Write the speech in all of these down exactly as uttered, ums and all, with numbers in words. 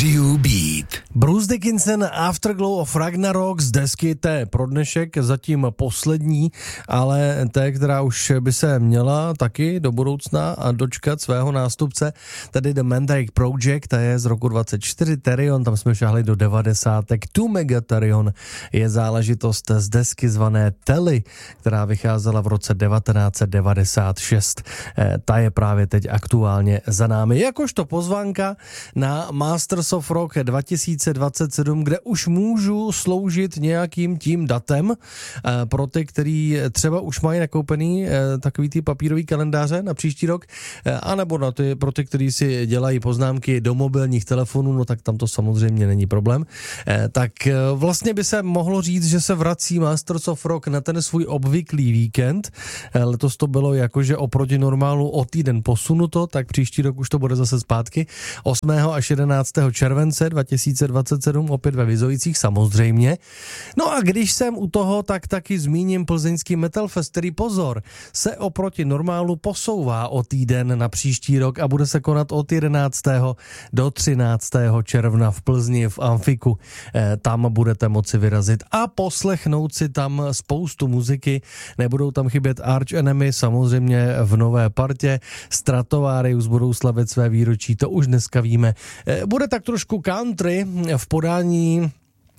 Radio Beat. Bruce Dickinson, Afterglow of Ragnarok z desky té pro dnešek, zatím poslední, ale té, která už by se měla taky do budoucna a dočkat svého nástupce, tedy The Mandrake Project, ta je z roku dvacet čtyři, Therion, tam jsme šahli do devadesátek, Tu Megatherion je záležitost z desky zvané Telly, která vycházela v roce devatenáct set devadesát šest. Ta je právě teď aktuálně za námi. Jakožto pozvánka na Masters of Rock dva tisíce dvacet sedm, kde už můžu sloužit nějakým tím datem pro ty, který třeba už mají nakoupený takový ty papírový kalendáře na příští rok, anebo na ty, pro ty, kteří si dělají poznámky do mobilních telefonů, no tak tam to samozřejmě není problém. Tak vlastně by se mohlo říct, že se vrací Masters of Rock na ten svůj obvyklý víkend. Letos to bylo jakože oproti normálu o týden posunuto, tak příští rok už to bude zase zpátky. osmého až jedenáctého července dva tisíce dvacet sedm, opět ve Vizojicích samozřejmě. No a když jsem u toho, tak taky zmíním plzeňský Metal Fest, který, pozor, se oproti normálu posouvá o týden na příští rok a bude se konat od jedenáctého do třináctého června v Plzni v Amfiku. E, tam budete moci vyrazit a poslechnout si tam spoustu muziky. Nebudou tam chybět Arch Enemy, samozřejmě v nové partě. Stratovarius budou slavit své výročí, to už dneska víme. E, bude tak trošku country v podání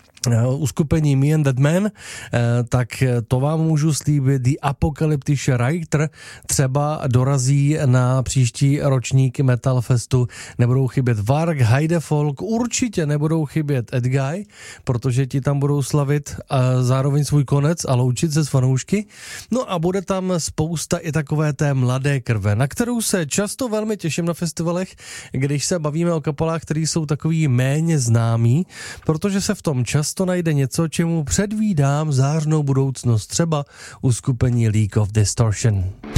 uskupení Me and That Man, tak to vám můžu slíbit. The Apocalyptic Writer třeba dorazí na příští ročník Metal Festu. Nebudou chybět Varg, Heidefolk, určitě nebudou chybět Edguy, protože ti tam budou slavit a zároveň svůj konec a loučit se s fanoušky. No a bude tam spousta i takové té mladé krve, na kterou se často velmi těším na festivalech, když se bavíme o kapelách, který jsou takový méně známí, protože se v tom čas to najde něco, čemu předvídám zářnou budoucnost, třeba uskupení League of Distortion.